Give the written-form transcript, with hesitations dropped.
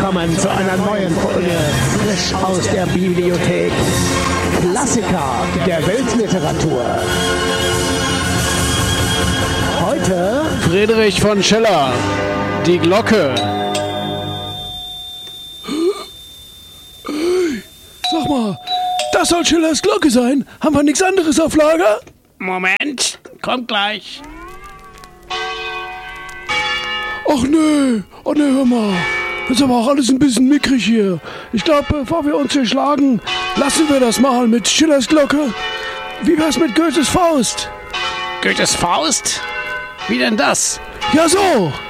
willkommen zu einer neuen Folge frisch aus der Bibliothek. Klassiker der Weltliteratur. Heute Friedrich von Schiller, Die Glocke. Hey, sag mal, das soll Schillers Glocke sein? Haben wir nichts anderes auf Lager? Moment, kommt gleich. Ach nee, hör mal. Das ist aber auch alles ein bisschen mickrig hier. Ich glaube, bevor wir uns hier schlagen, lassen wir das mal mit Schillers Glocke. Wie wär's mit Goethes Faust? Goethes Faust? Wie denn das? Ja so.